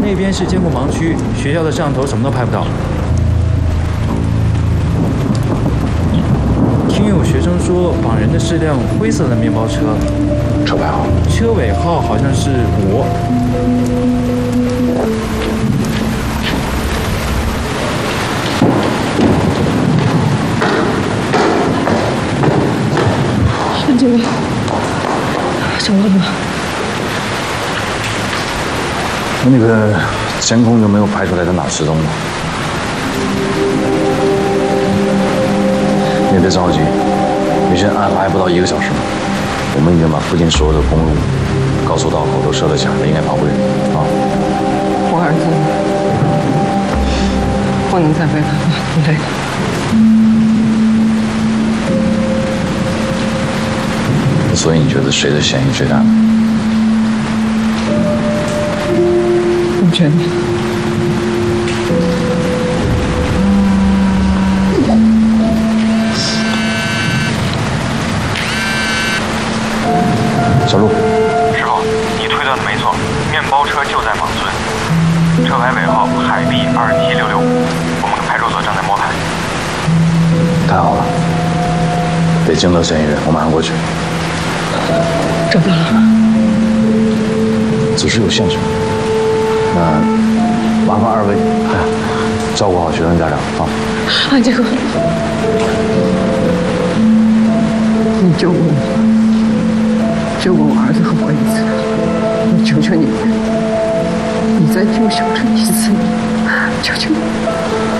那边是监控盲区，学校的摄像头什么都拍不到。听有学生说，绑人的是辆灰色的面包车， 车牌号？ 车尾号好像是5。 看这个，找到了吗？ 那个监控就没有拍出来他哪失踪吗？你也别着急，离现在案发还不到1个小时嘛。我们已经把附近所有的公路、高速道口都设了卡，应该跑不远啊。 我儿子不能再为他们累了。 所以你觉得谁的嫌疑最大？ 我觉得。 小陆， 师傅，你推断的没错，面包车就在莽村，车牌尾号海 B 27665，我们派出所正在摸排。 太好了，北京的嫌疑人，我马上过去。 找到了， 只是有线索。那麻烦2位，照顾好学生家长啊。 安杰哥，你救过我，救过我儿子和我一次，我求求你，你再救小春一次，求求你。